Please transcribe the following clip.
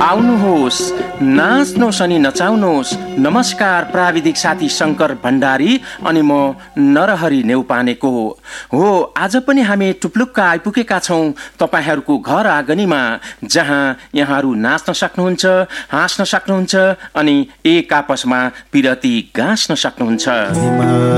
आउनुहोस्, नाच्नुहोस् अनि नचाउनुहोस्। नमस्कार, प्राविधिक साथी शङ्कर भण्डारी अनि म नरहरि नेउपानेको हो। आज पनि हामी टुप्लुक्क आइपुगेका छौँ तपाईहरूको घर आँगनीमा, जहाँ यहाँहरू नाच्न सक्नुहुन्छ, हाँस्न सक्नुहुन्छ अनि एक आपसमा पिरती गाँस्न सक्नुहुन्छ।